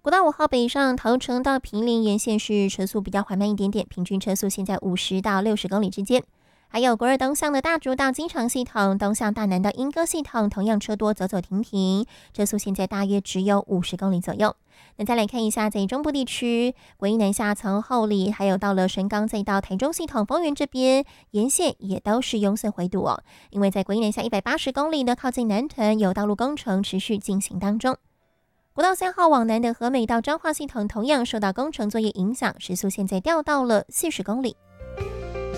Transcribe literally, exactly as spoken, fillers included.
国道五号北上桃城到坪林沿线是车速比较缓慢一点点，平均车速现在五十到六十公里之间。还有国二东向的大竹到金城系统，东向大南的莺歌系统，同样车多走走停停，车速现在大约只有五十公里左右。那再来看一下，在中部地区，国一南下从后里，还有到了神冈，再到台中系统丰原这边，沿线也都是拥塞回堵哦。因为在国一南下一百八十公里呢，靠近南屯有道路工程持续进行当中。国道三号往南的和美到彰化系统同样受到工程作业影响，时速现在掉到了四十公里。